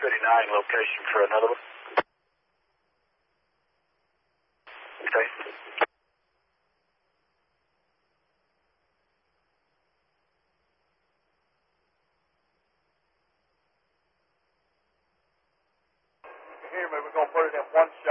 59 location for another one. Okay. Here, we're going to put it in 1